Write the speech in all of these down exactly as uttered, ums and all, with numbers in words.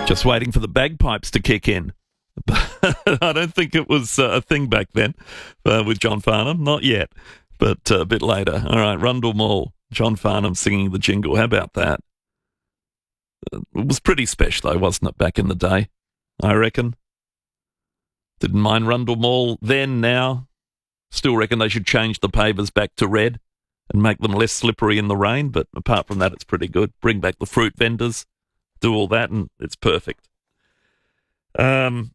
Just waiting for the bagpipes to kick in. I don't think it was uh, a thing back then uh, with John Farnham. Not yet, but uh, a bit later. All right, Rundle Mall, John Farnham singing the jingle. How about that? It was pretty special, though, wasn't it, back in the day, I reckon? Didn't mind Rundle Mall then, now. Still reckon they should change the pavers back to red and make them less slippery in the rain, but apart from that, it's pretty good. Bring back the fruit vendors, do all that, and it's perfect. Um,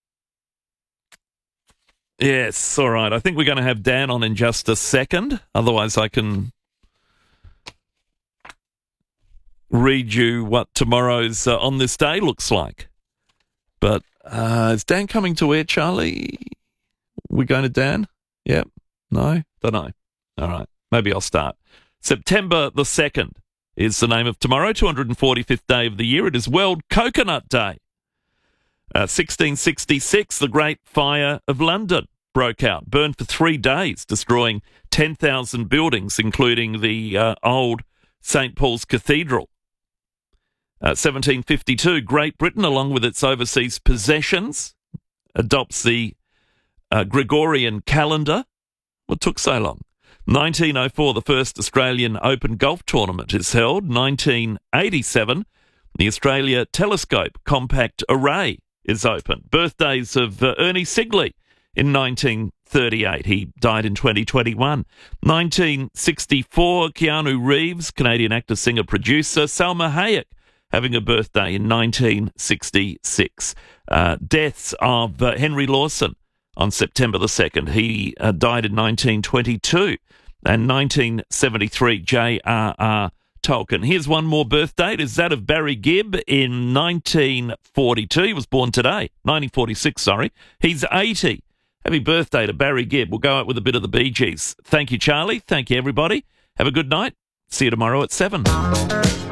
yes, all right. I think we're going to have Dan on in just a second. Otherwise, I can read you what tomorrow's uh, On This Day looks like. But uh, is Dan coming to air, Charlie? We going to Dan? Yep. No? Don't know. All right. Maybe I'll start. September the second is the name of tomorrow, two hundred forty-fifth day of the year. It is World Coconut Day. Uh, sixteen sixty-six, the Great Fire of London broke out, burned for three days, destroying ten thousand buildings, including the uh, old Saint Paul's Cathedral. Uh, seventeen fifty-two, Great Britain, along with its overseas possessions, adopts the uh, Gregorian calendar. What took so long? nineteen oh four, the first Australian Open golf tournament is held. nineteen eighty-seven, the Australia Telescope Compact Array is open. Birthdays of uh, Ernie Sigley in nineteen thirty-eight. He died in twenty twenty-one. nineteen sixty-four, Keanu Reeves, Canadian actor, singer, producer. Salma Hayek having a birthday in nineteen sixty-six. Uh, deaths of uh, Henry Lawson on September the second. He uh, died in nineteen twenty-two. And nineteen seventy-three, J R R Tolkien. Here's one more birth date. Is that of Barry Gibb in nineteen forty-two. He was born today. nineteen forty-six, sorry. He's eighty. Happy birthday to Barry Gibb. We'll go out with a bit of the Bee Gees. Thank you, Charlie. Thank you, everybody. Have a good night. See you tomorrow at seven.